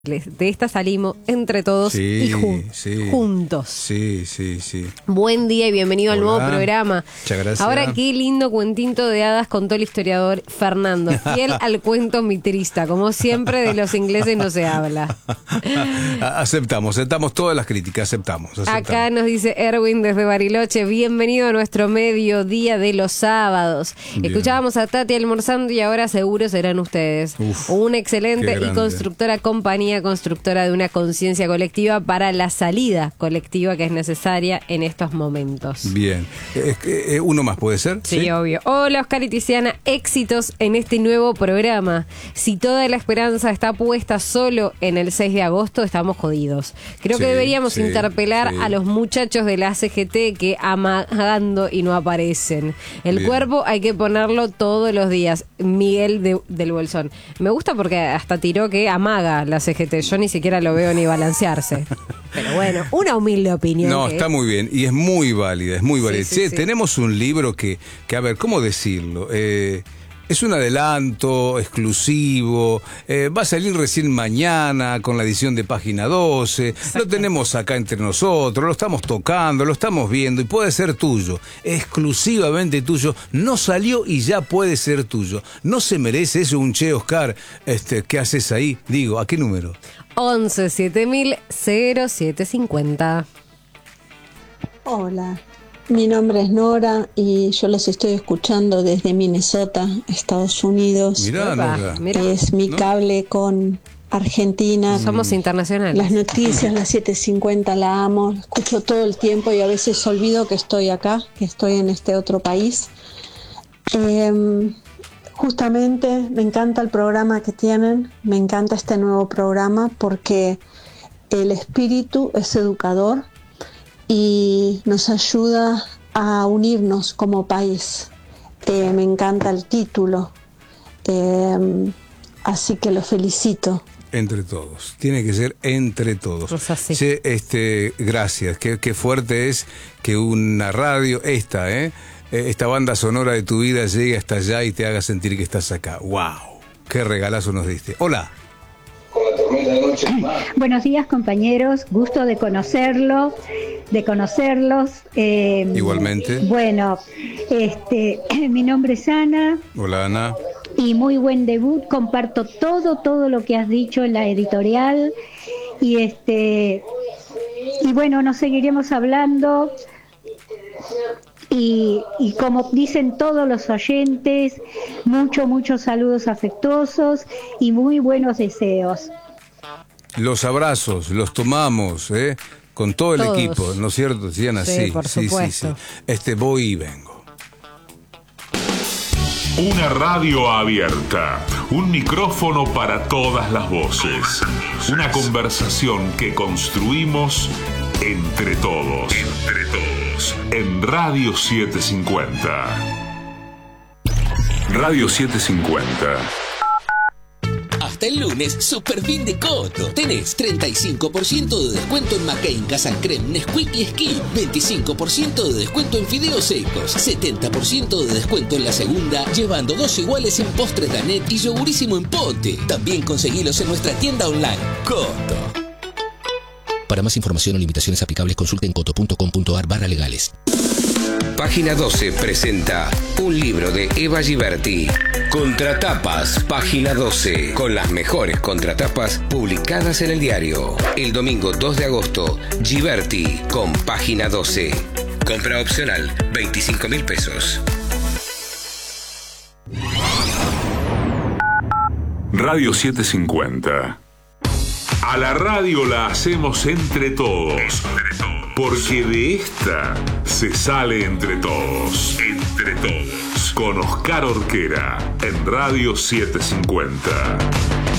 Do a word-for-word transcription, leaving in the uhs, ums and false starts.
De esta salimos entre todos sí, y jun- sí, juntos. Sí, sí, sí. Buen día y bienvenido Hola. al nuevo programa. Muchas gracias. Ahora qué lindo cuentito de hadas contó el historiador Fernando, fiel al cuento mitrista. Como siempre de los ingleses no se habla. Aceptamos, aceptamos todas las críticas, aceptamos, aceptamos. Acá nos dice Erwin desde Bariloche, bienvenido a nuestro mediodía de los sábados. Bien. Escuchábamos a Tati almorzando y ahora seguro serán ustedes. Uf, Una excelente qué y grande. constructora compañía constructora de una conciencia colectiva para la salida colectiva que es necesaria en estos momentos. Bien. Eh, eh, ¿Uno más puede ser? Sí, obvio. Hola, Oscar y Tiziana, éxitos en este nuevo programa. Si toda la esperanza está puesta solo en el seis de agosto, estamos jodidos. Creo Sí, que deberíamos sí, interpelar sí. a los muchachos de la C G T que amagando y no aparecen. El Bien. cuerpo hay que ponerlo todos los días. Miguel de- del Bolsón. Me gusta porque hasta tiró que amaga la C G T. Yo ni siquiera lo veo ni balancearse. Pero bueno, una humilde opinión. No, que- está muy bien y es muy válida, es muy válida. sí, Che, sí. tenemos un libro que, que, a ver, ¿cómo decirlo? Eh, es un adelanto exclusivo, eh, va a salir recién mañana con la edición de Página doce, lo tenemos acá entre nosotros, lo estamos tocando, lo estamos viendo y puede ser tuyo, exclusivamente tuyo, no salió y ya puede ser tuyo. ¿No se merece eso un che, Oscar? Este, ¿qué haces ahí? Digo, ¿a qué número? once siete mil cero siete cincuenta. Hola, mi nombre es Nora y yo los estoy escuchando desde Minnesota, Estados Unidos. Mirá, Opa, Nora. mira. Es mi ¿no? cable con Argentina. Somos internacionales. Las noticias, las siete cincuenta, la amo, la escucho todo el tiempo y a veces olvido que estoy acá, que estoy en este otro país. Eh, justamente me encanta el programa que tienen, me encanta este nuevo programa porque el espíritu es educador y nos ayuda a unirnos como país. Eh, me encanta el título, eh, así que lo felicito. Entre todos, tiene que ser entre todos. Es así. Che, este, gracias, qué, qué fuerte es que una radio, esta, ¿eh? Eh, esta banda sonora de tu vida llegue hasta allá y te haga sentir que estás acá. ¡Wow! ¡Qué regalazo nos diste! ¡Hola! Buenos días, compañeros, gusto de conocerlo, de conocerlos. eh, Igualmente. Bueno, este, mi nombre es Ana Hola, Ana. y muy buen debut. Comparto todo, todo lo que has dicho en la editorial y este y bueno, nos seguiremos hablando. Y, y como dicen todos los oyentes, muchos, muchos saludos afectuosos y muy buenos deseos. Los abrazos, los tomamos, ¿eh? Con todo el Todos. equipo, ¿no es cierto, Diana? Sí, por sí, supuesto. sí. Este, voy y vengo. Una radio abierta, un micrófono para todas las voces, una conversación que construimos entre todos, entre todos, en Radio setecientos cincuenta. Radio setecientos cincuenta. Hasta el lunes, super fin de Coto. Tenés treinta y cinco por ciento de descuento en McCain, Casan Creme, Nesquik y Skin. veinticinco por ciento de descuento en fideos secos. setenta por ciento de descuento en la segunda, llevando dos iguales en postres Danet y yogurísimo en pote. También conseguilos en nuestra tienda online. Coto. Para más información o limitaciones aplicables, consulten coto punto com punto ar barra legales. Página doce presenta un libro de Eva Giberti. Contratapas, Página doce, con las mejores contratapas publicadas en el diario. El domingo dos de agosto, Giberti con Página doce. Compra opcional, veinticinco mil pesos. Radio setecientos cincuenta. A la radio la hacemos entre todos. Porque de esta se sale entre todos. Entre todos. Con Oscar Orquera en Radio setecientos cincuenta.